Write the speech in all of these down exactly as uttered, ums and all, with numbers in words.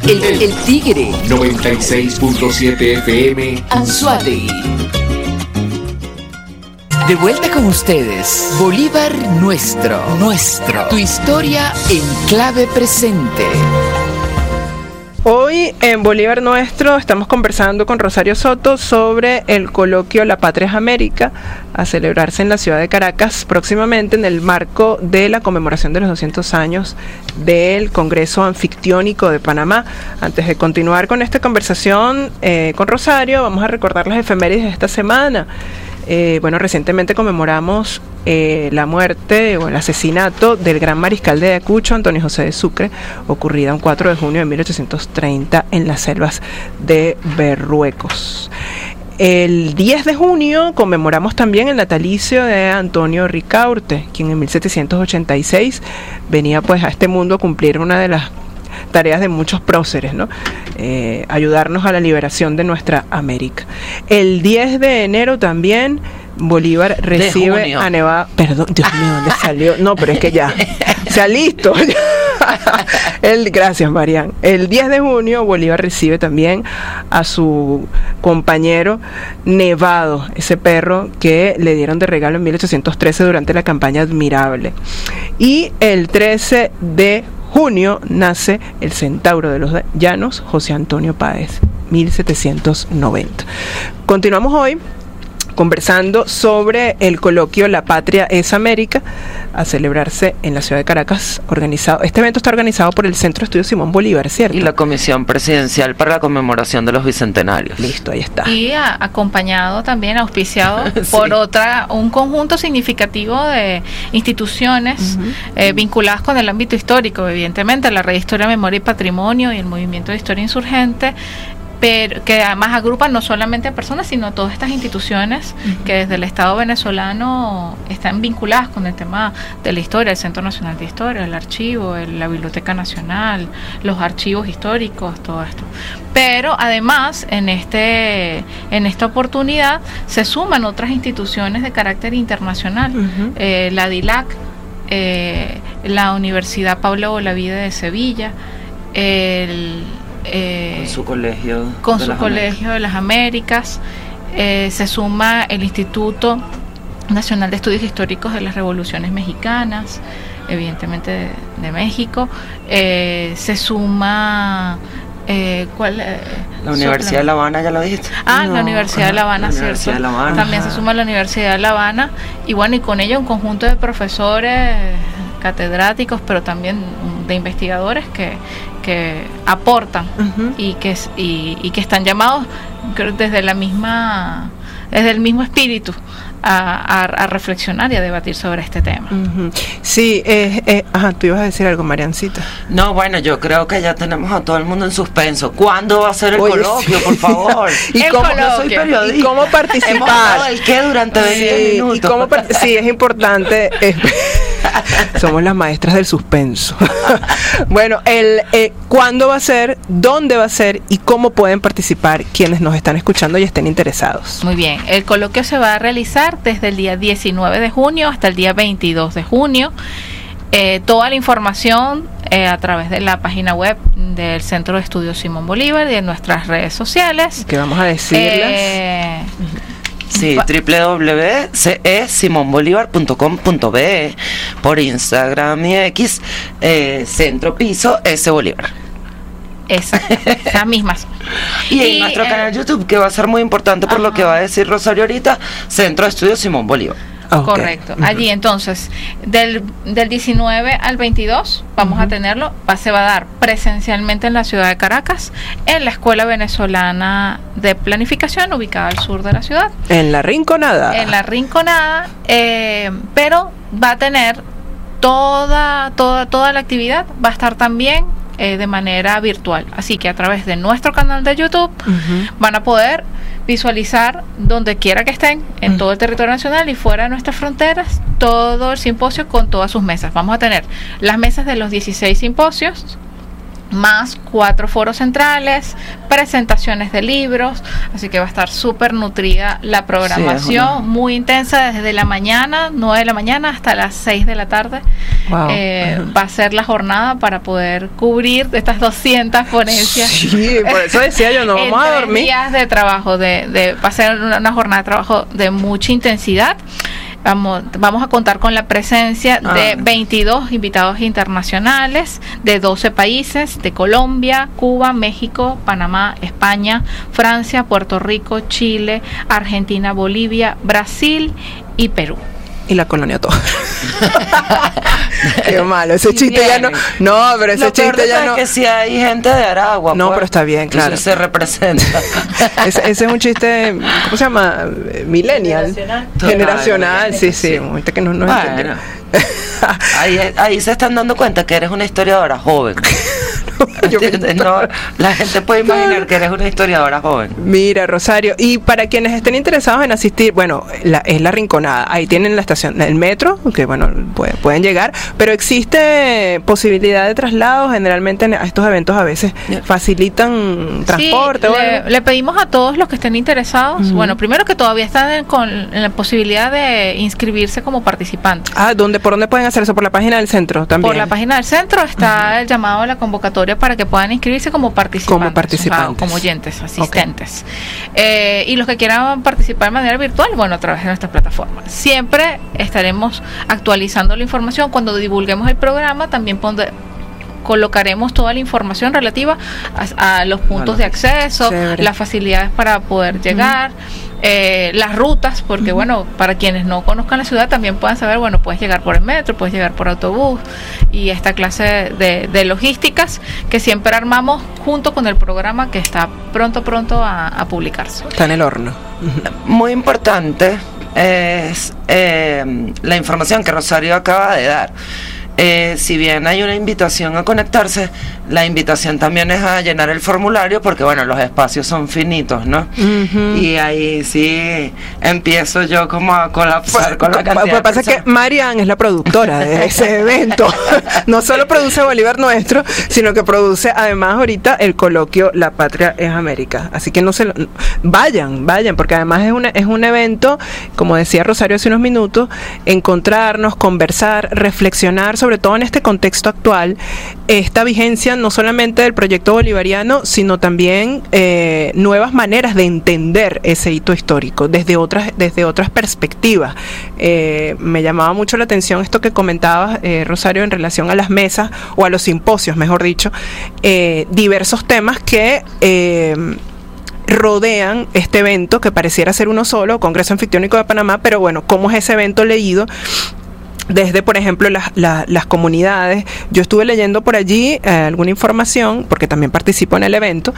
El, el Tigre. noventa y seis punto siete F M. Anzoátegui. De vuelta con ustedes, Bolívar Nuestro, Nuestro, tu historia en clave presente. Hoy en Bolívar Nuestro estamos conversando con Rosario Soto sobre el coloquio La Patria es América, a celebrarse en la ciudad de Caracas próximamente en el marco de la conmemoración de los doscientos años del Congreso Anfictiónico de Panamá. Antes de continuar con esta conversación eh, con Rosario, vamos a recordar las efemérides de esta semana. Eh, bueno, recientemente conmemoramos eh, la muerte o el asesinato del gran mariscal de Ayacucho, Antonio José de Sucre, ocurrida un cuatro de junio de mil ochocientos treinta en las selvas de Berruecos. El diez de junio conmemoramos también el natalicio de Antonio Ricaurte, quien en mil setecientos ochenta y seis venía pues a este mundo a cumplir una de las tareas de muchos próceres, ¿no? Eh, ayudarnos a la liberación de nuestra América. El diez de enero también Bolívar recibe a Nevada. Perdón, Dios mío, ¿dónde salió? No, pero es que ya. Sea listo. El, gracias, Marian. El diez de junio Bolívar recibe también a su compañero Nevado, ese perro que le dieron de regalo en mil ochocientos trece durante la campaña Admirable. Y el trece de junio nace el centauro de los llanos, José Antonio Páez, mil setecientos noventa. Continuamos hoy conversando sobre el coloquio La Patria es América, a celebrarse en la ciudad de Caracas. Organizado, este evento está organizado por el Centro de Estudios Simón Bolívar, ¿cierto? Y la Comisión Presidencial para la Conmemoración de los Bicentenarios. Listo, ahí está. Y a, acompañado también, auspiciado sí. por otra, un conjunto significativo de instituciones uh-huh. eh, vinculadas con el ámbito histórico, evidentemente, la Red Historia, Memoria y Patrimonio y el Movimiento de Historia Insurgente, pero que además agrupan no solamente a personas, sino a todas estas instituciones uh-huh. que desde el Estado venezolano están vinculadas con el tema de la historia, el Centro Nacional de Historia, el Archivo, el, la Biblioteca Nacional, los archivos históricos, todo esto. Pero además, en este en esta oportunidad, se suman otras instituciones de carácter internacional, uh-huh. eh, la D I L A C, eh, la Universidad Pablo Olavide de Sevilla, el Eh, con su colegio con de su las colegio de las Américas, eh, se suma el Instituto Nacional de Estudios Históricos de las Revoluciones Mexicanas, evidentemente de, de México, eh, se suma eh, ¿cuál? Eh, la Universidad de La Habana, ya lo dijiste. Ah, no. la Universidad de La Habana, la ¿cierto? Universidad de La Habana. También Ajá. se suma la Universidad de La Habana, y bueno, y con ello un conjunto de profesores, catedráticos, pero también de investigadores que que aportan uh-huh. y que y, y que están llamados, creo, desde la misma desde el mismo espíritu a, a, a reflexionar y a debatir sobre este tema. Uh-huh. Sí, eh, eh, ajá, tú ibas a decir algo, Mariancita. No, bueno, yo creo que ya tenemos a todo el mundo en suspenso. ¿Cuándo va a ser el Oye, coloquio, sí. por favor? ¿Y el cómo, coloquio. No soy periodista. ¿Y cómo participar? Hemos hablado del qué durante veinte sí, minutos. ¿Y cómo par- sí, es importante. Eh, somos las maestras del suspenso. Bueno, el eh, ¿cuándo va a ser? ¿Dónde va a ser? ¿Y cómo pueden participar quienes nos están escuchando y estén interesados? Muy bien, el coloquio se va a realizar desde el día diecinueve de junio hasta el día veintidós de junio. Eh, toda la información eh, a través de la página web del Centro de Estudios Simón Bolívar y de nuestras redes sociales. Que vamos a decirlas. Eh, Sí, doble u doble u doble u punto c e simon bolivar punto com punto b e, por Instagram y X, eh, Centro Piso S Bolívar. Exacto, las mismas. Y, Y, en nuestro eh, canal YouTube, que va a ser muy importante por ajá. lo que va a decir Rosario ahorita, Centro de Estudios Simón Bolívar. Okay. Correcto. Allí entonces, del, del diecinueve al veintidós vamos uh-huh. a tenerlo, va, se va a dar presencialmente en la ciudad de Caracas, en la Escuela Venezolana de Planificación, ubicada al sur de la ciudad. En la Rinconada. En la Rinconada, eh, pero va a tener toda, toda, toda la actividad, va a estar también eh, de manera virtual. Así que a través de nuestro canal de YouTube uh-huh. van a poder visualizar donde quiera que estén, en uh-huh. todo el territorio nacional y fuera de nuestras fronteras, todo el simposio con todas sus mesas. Vamos a tener las mesas de los dieciséis simposios, más cuatro foros centrales, presentaciones de libros, así que va a estar súper nutrida la programación, sí, una... muy intensa desde la mañana, nueve de la mañana hasta las seis de la tarde. Wow. Eh, uh-huh. Va a ser la jornada para poder cubrir estas doscientas ponencias. Sí, por eso decía yo, no vamos a dormir. Días de trabajo, de, de, va a ser una, una jornada de trabajo de mucha intensidad. Vamos, vamos a contar con la presencia ah. de veintidós invitados internacionales de doce países, de Colombia, Cuba, México, Panamá, España, Francia, Puerto Rico, Chile, Argentina, Bolivia, Brasil y Perú. Y la colonia toda. Qué malo, ese chiste bien. ya no. No, pero ese Lo chiste ya no. Es que si hay gente de Aragua. No, pues, pero está bien, claro. Se representa. ese, ese es un chiste, ¿cómo se llama? Millennial. Generacional. Generacional, sí, sí. Un chiste que no nos bueno. ahí, ahí se están dando cuenta que eres una historiadora joven. Yo no, la gente puede imaginar claro. que eres una historiadora joven. Mira, Rosario, y para quienes estén interesados en asistir, bueno, la, es La Rinconada, ahí tienen la estación, el metro, que bueno, puede, pueden llegar, pero existe posibilidad de traslado. Generalmente a estos eventos a veces facilitan transporte. Sí, le, le pedimos a todos los que estén interesados, uh-huh. bueno, primero que todavía están con la posibilidad de inscribirse como participantes. Ah, ¿dónde, ¿por dónde pueden hacer eso? ¿Por la página del centro también? Por la página del centro está uh-huh. el llamado a la convocatoria para que puedan inscribirse como participantes, como, participantes. O sea, como oyentes, asistentes. Okay. Eh, y los que quieran participar de manera virtual, bueno, a través de nuestra plataforma. Siempre estaremos actualizando la información. Cuando divulguemos el programa, también pondré, colocaremos toda la información relativa a, a los puntos bueno, de acceso, chévere. Las facilidades para poder llegar, uh-huh. eh, las rutas, porque uh-huh. bueno, para quienes no conozcan la ciudad también puedan saber, bueno, puedes llegar por el metro, puedes llegar por autobús y esta clase de, de logísticas que siempre armamos junto con el programa que está pronto, pronto a, a publicarse. Está en el horno. Uh-huh. Muy importante es eh, la información que Rosario acaba de dar. Eh, si bien hay una invitación a conectarse, la invitación también es a llenar el formulario porque bueno, los espacios son finitos, ¿no? Uh-huh. Y ahí sí empiezo yo como a colapsar pues, con la cantidad. Lo que pasa es que Marian es la productora de ese evento. No solo produce Bolívar Nuestro, sino que produce además ahorita el coloquio La Patria es América. Así que no se lo, vayan, vayan, porque además es una, es un evento, como decía Rosario hace unos minutos, encontrarnos, conversar, reflexionar sobre todo en este contexto actual, esta vigencia no solamente del proyecto bolivariano, sino también eh, nuevas maneras de entender ese hito histórico desde otras, desde otras perspectivas. Eh, me llamaba mucho la atención esto que comentabas, eh, Rosario, en relación a las mesas o a los simposios, mejor dicho, eh, diversos temas que eh, rodean este evento que pareciera ser uno solo, Congreso Anfictiónico de Panamá, pero bueno, ¿cómo es ese evento leído? Desde, por ejemplo, las, las, las comunidades. Yo estuve leyendo por allí eh, alguna información, porque también participo en el evento.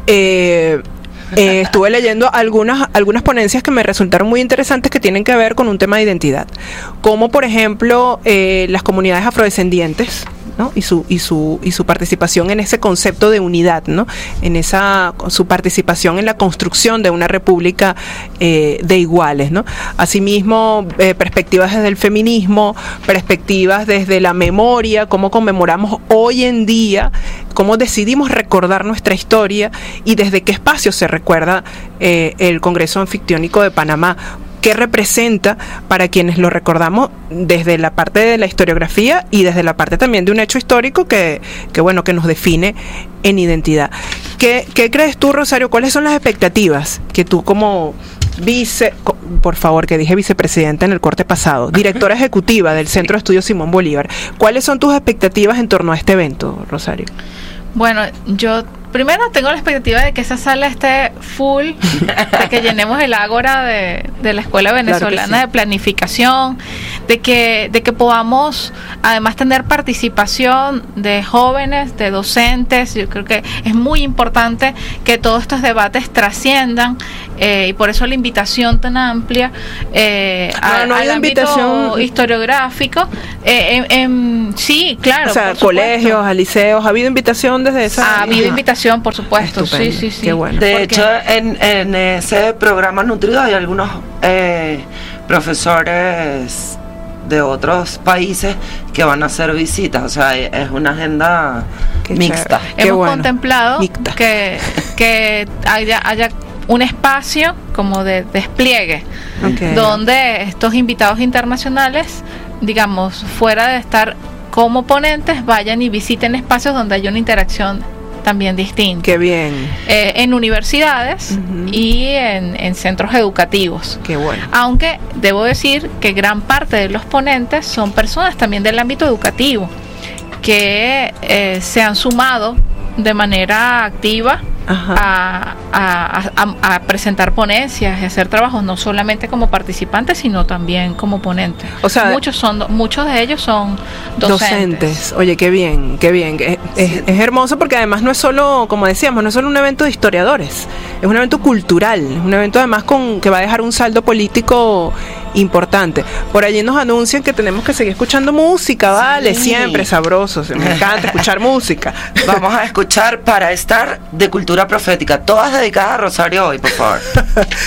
Eh, eh, estuve leyendo algunas, algunas ponencias que me resultaron muy interesantes que tienen que ver con un tema de identidad. Como, por ejemplo, eh, las comunidades afrodescendientes, ¿no? Y su y su y su participación en ese concepto de unidad, ¿no? En esa su participación en la construcción de una república eh, de iguales, ¿no? Asimismo, eh, perspectivas desde el feminismo, perspectivas desde la memoria, cómo conmemoramos hoy en día, cómo decidimos recordar nuestra historia y desde qué espacio se recuerda eh, el Congreso Anfictiónico de Panamá. ¿Qué representa para quienes lo recordamos desde la parte de la historiografía y desde la parte también de un hecho histórico que, que bueno, que nos define en identidad? ¿Qué, qué crees tú, Rosario? ¿Cuáles son las expectativas que tú como vice, por favor, que dije vicepresidenta en el corte pasado, directora ejecutiva del Centro de Estudios Simón Bolívar, ¿cuáles son tus expectativas en torno a este evento, Rosario? Bueno, yo primero tengo la expectativa de que esa sala esté full, de que llenemos el ágora de, de la Escuela Venezolana claro sí. de Planificación, de que, de que podamos además tener participación de jóvenes, de docentes. Yo creo que es muy importante que todos estos debates trasciendan eh, y por eso la invitación tan amplia eh, no, a, no al ámbito invitación historiográfico. Eh, en, en, sí, claro. O sea, colegios, a liceos, ¿ha habido invitación desde esa? Ha habido invitación, por supuesto. Estupendo. Sí, sí, sí. Qué bueno. De hecho, en, en ese programa nutrido hay algunos eh, profesores de otros países que van a hacer visitas. O sea, es una agenda Qué mixta. chévere. Qué Hemos bueno. contemplado Mixta. que, que haya, haya un espacio como de despliegue, Ok. donde estos invitados internacionales, digamos, fuera de estar como ponentes, vayan y visiten espacios donde haya una interacción también distinta. Qué bien, Eh, en universidades Ujú. y en, en centros educativos. qué bueno. Aunque debo decir que gran parte de los ponentes son personas también del ámbito educativo que eh, se han sumado de manera activa Ajá. a, a- a- a presentar ponencias y hacer trabajos no solamente como participantes sino también como ponentes. O sea, muchos son do- muchos de ellos son docentes. Docentes. Oye, qué bien, qué bien. Es, es- es hermoso porque además no es solo, como decíamos, no es solo un evento de historiadores, es un evento cultural, es un evento además con que va a dejar un saldo político importante. Por allí nos anuncian que tenemos que seguir escuchando música, vale, Sí. siempre sabroso, me encanta escuchar música. Vamos a escuchar Para Estar de Cultura Profética, todas dedicadas a Rosario hoy, por favor.